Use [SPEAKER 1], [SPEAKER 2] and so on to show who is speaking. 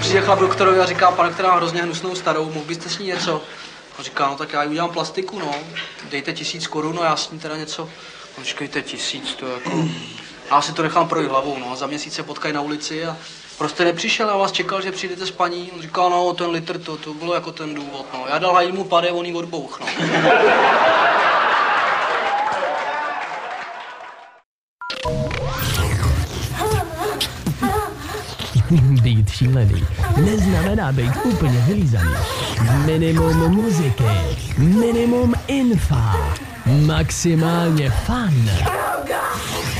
[SPEAKER 1] přijde chlap doktorovi a říká, pane, která má hrozně hnusnou starou, mohl byste s ní něco? On říká, no tak já jí udělám plastiku, no. Dejte 1000 korun, no já s ní teda něco. On říkejte 1000, to jako... Já si to nechám projít hlavou, no. Za měsíc se potkají na ulici a prostě nepřišel, já vás čekal, že přijdete s paní. On říká, no, ten litr, to bylo jako ten důvod, no. Já dal hajmu pade, on jí odbouch, no.
[SPEAKER 2] Být šílený neznamená být úplně vylízaný. Minimum muziky, minimum infa, maximálně fun.